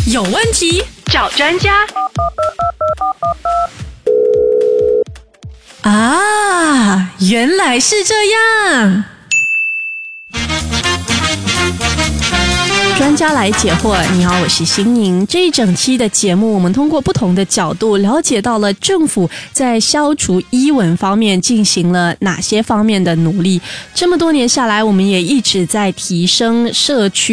有问题找专家。啊，原来是这样。专家来解惑，你好，我是心莹。这一整期的节目，我们通过不同的角度了解到了政府在消除医文方面进行了哪些方面的努力。这么多年下来，我们也一直在提升社区